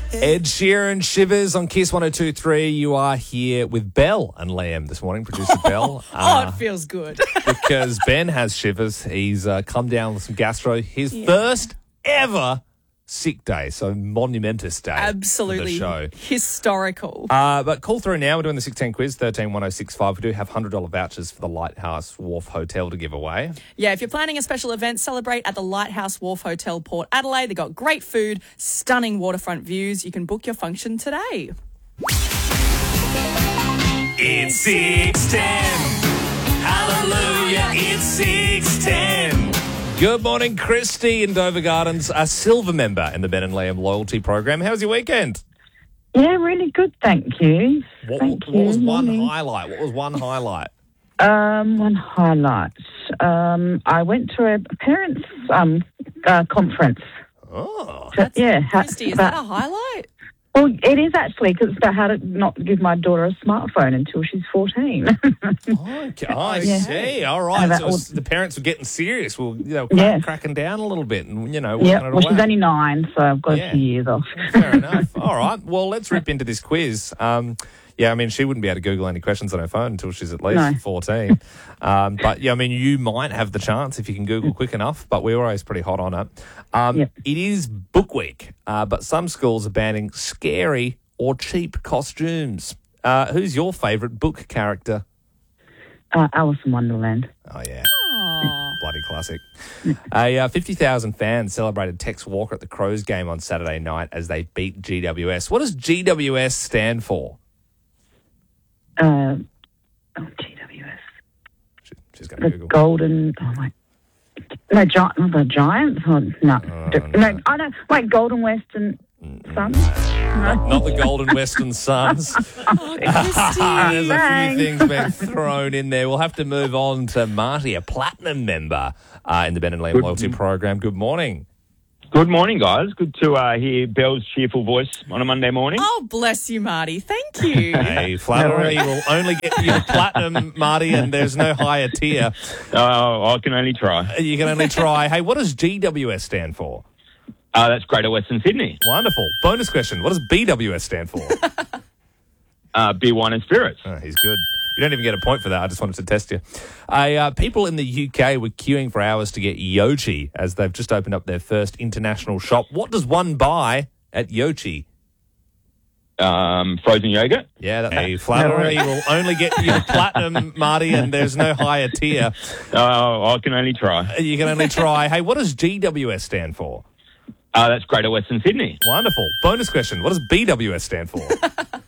Ed Sheeran, Shivers on Kiss 102.3. You are here with Belle and Liam this morning, producer Belle. It feels good. Because Ben has shivers. He's come down with some gastro. His first ever sick day, so monumentous day. Absolutely For the show. historical. But call through now. We're doing the 610 quiz, 131065. We do have $100 vouchers for the Lighthouse Wharf Hotel to give away. Yeah, if you're planning a special event, celebrate at the Lighthouse Wharf Hotel, Port Adelaide. They've got great food, stunning waterfront views. You can book your function today. It's 610. Hallelujah, it's 610. Good morning, Christy in Dover Gardens, a silver member in the Ben and Liam loyalty program. How was your weekend? Yeah, really good, thank you. What was one highlight? What was one highlight? One highlight. I went to a parents' conference. Oh. Christy, is that a highlight? Well, it is actually, because it's about how to not give my daughter a smartphone until she's 14. Okay, I see. All right. So the parents were getting serious. Well, cracking down a little bit and, working it away. Well, she's only 9, so I've got a few years off. Fair enough. All right. Well, let's rip into this quiz. She wouldn't be able to Google any questions on her phone until she's at least 14. But you might have the chance if you can Google quick enough, but we're always pretty hot on it. It is Book Week, but some schools are banning scary or cheap costumes. Who's your favourite book character? Alice in Wonderland. Oh, yeah. Aww. Bloody classic. 50,000 fans celebrated Tex Walker at the Crows game on Saturday night as they beat GWS. What does GWS stand for? GWS. She's going to Google. Golden. Oh my. No, the Giants. Oh, no, I don't like Golden Western Suns. Not the Golden Western Suns. There's a few things being thrown in there. We'll have to move on to Marty, a platinum member in the Ben and Liam loyalty program. Good morning. Good morning, guys. Good to hear Belle's cheerful voice on a Monday morning. Oh, bless you, Marty. Thank you. Hey, flattery will only get you to platinum, Marty, and there's no higher tier. Oh, I can only try. You can only try. Hey, what does GWS stand for? That's Greater Western Sydney. Wonderful. Bonus question. What does BWS stand for? Beer, Wine and Spirits. Oh, he's good. You don't even get a point for that. I just wanted to test you. People in the UK were queuing for hours to get Yochi as they've just opened up their first international shop. What does one buy at Yochi? Frozen yogurt. Yeah, hey, flattery will only get you to platinum, Marty, and there's no higher tier. Oh, I can only try. You can only try. Hey, what does GWS stand for? That's Greater Western Sydney. Wonderful. Bonus question. What does BWS stand for?